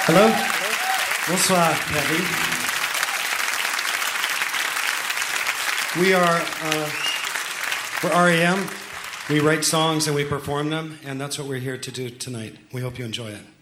Hello? Bonsoir, Paris. We're REM. We write songs and we perform them, and that's what we're here to do tonight. We hope you enjoy it.